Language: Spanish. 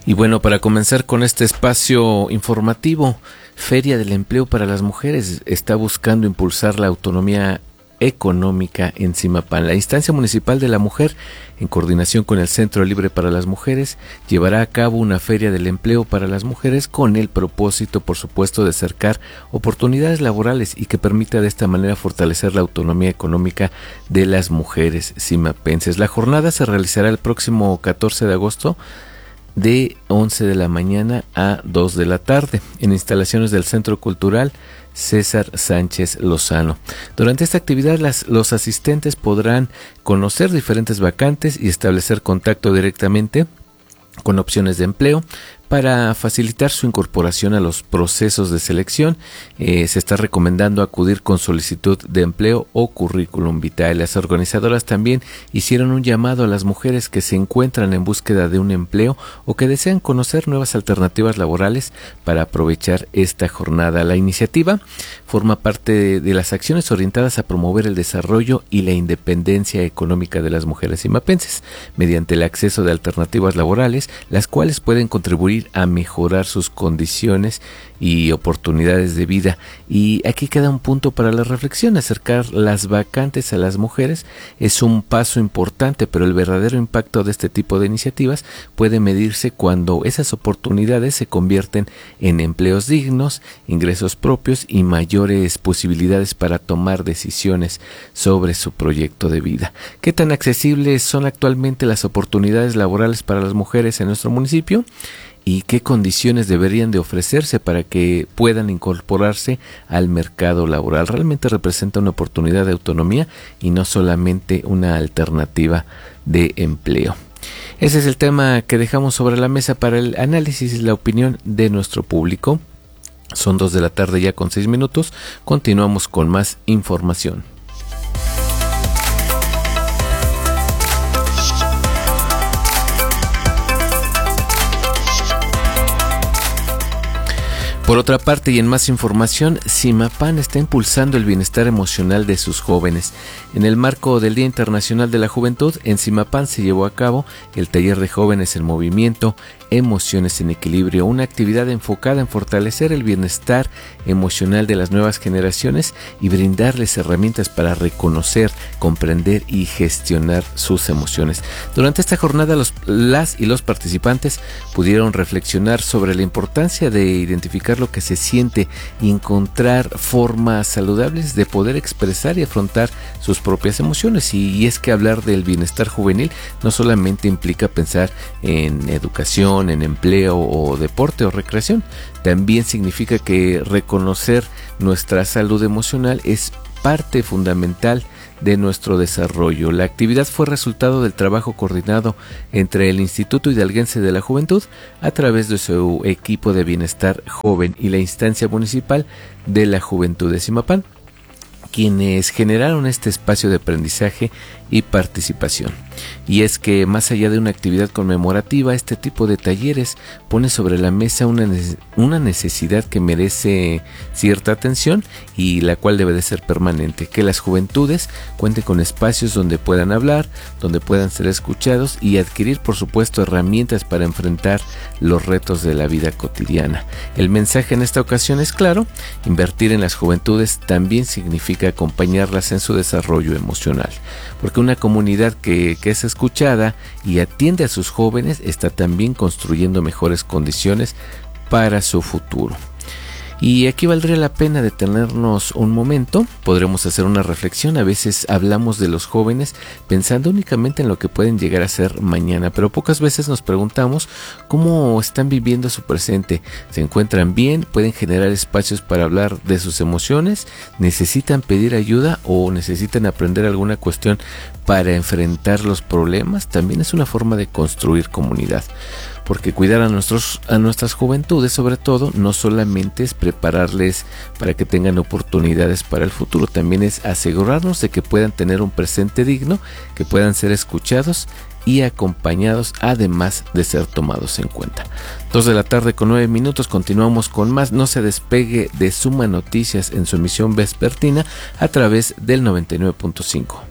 Y bueno, para comenzar con este espacio informativo, Feria del Empleo para las Mujeres está buscando impulsar la autonomía económica en Zimapán. La Instancia Municipal de la Mujer, en coordinación con el Centro Libre para las Mujeres, llevará a cabo una Feria del Empleo para las Mujeres con el propósito, por supuesto, de acercar oportunidades laborales y que permita de esta manera fortalecer la autonomía económica de las mujeres zimapenses. La jornada se realizará el próximo 14 de agosto de 11 de la mañana a 2 de la tarde en instalaciones del Centro Cultural César Sánchez Lozano. Durante esta actividad los asistentes podrán conocer diferentes vacantes y establecer contacto directamente con opciones de empleo para facilitar su incorporación a los procesos de selección. Se está recomendando acudir con solicitud de empleo o currículum vitae. Las organizadoras también hicieron un llamado a las mujeres que se encuentran en búsqueda de un empleo o que desean conocer nuevas alternativas laborales para aprovechar esta jornada. La iniciativa forma parte de las acciones orientadas a promover el desarrollo y la independencia económica de las mujeres zimapenses mediante el acceso de alternativas laborales, las cuales pueden contribuir a mejorar sus condiciones y oportunidades de vida. Y aquí queda un punto para la reflexión: acercar las vacantes a las mujeres es un paso importante, pero el verdadero impacto de este tipo de iniciativas puede medirse cuando esas oportunidades se convierten en empleos dignos, ingresos propios y mayores posibilidades para tomar decisiones sobre su proyecto de vida. ¿Qué tan accesibles son actualmente las oportunidades laborales para las mujeres en nuestro municipio? ¿Y qué condiciones deberían de ofrecerse para que puedan incorporarse al mercado laboral? Realmente representa una oportunidad de autonomía y no solamente una alternativa de empleo. Ese es el tema que dejamos sobre la mesa para el análisis y la opinión de nuestro público. Son 2 de la tarde ya con 6 minutos. Continuamos con más información. Por otra parte, y en más información, Zimapán está impulsando el bienestar emocional de sus jóvenes. En el marco del Día Internacional de la Juventud, en Zimapán se llevó a cabo el Taller de Jóvenes en Movimiento, Emociones en Equilibrio, una actividad enfocada en fortalecer el bienestar emocional de las nuevas generaciones y brindarles herramientas para reconocer, comprender y gestionar sus emociones. Durante esta jornada, las y los participantes pudieron reflexionar sobre la importancia de identificar lo que se siente y encontrar formas saludables de poder expresar y afrontar sus propias emociones. Y es que hablar del bienestar juvenil no solamente implica pensar en educación, en empleo o deporte o recreación, también significa que reconocer nuestra salud emocional es parte fundamental de nuestro desarrollo. La actividad fue resultado del trabajo coordinado entre el Instituto Hidalguense de la Juventud a través de su equipo de bienestar joven y la Instancia Municipal de la Juventud de Zimapán, quienes generaron este espacio de aprendizaje y participación. Y es que más allá de una actividad conmemorativa, este tipo de talleres pone sobre la mesa una necesidad que merece cierta atención y la cual debe de ser permanente: que las juventudes cuenten con espacios donde puedan hablar, donde puedan ser escuchados y adquirir, por supuesto, herramientas para enfrentar los retos de la vida cotidiana. El mensaje en esta ocasión es claro: invertir en las juventudes también significa acompañarlas en su desarrollo emocional, porque una comunidad que es escuchada y atiende a sus jóvenes está también construyendo mejores condiciones para su futuro. Y aquí valdría la pena detenernos un momento. Podremos hacer una reflexión. A veces hablamos de los jóvenes pensando únicamente en lo que pueden llegar a ser mañana, pero pocas veces nos preguntamos cómo están viviendo su presente. ¿Se encuentran bien? ¿Pueden generar espacios para hablar de sus emociones? ¿Necesitan pedir ayuda o necesitan aprender alguna cuestión para enfrentar los problemas? También es una forma de construir comunidad, porque cuidar a nuestras juventudes, sobre todo, no solamente es prepararles para que tengan oportunidades para el futuro, también es asegurarnos de que puedan tener un presente digno, que puedan ser escuchados y acompañados, además de ser tomados en cuenta. 2 de la tarde con 9 minutos, continuamos con más. No se despegue de Suma Noticias en su emisión vespertina a través del 99.5.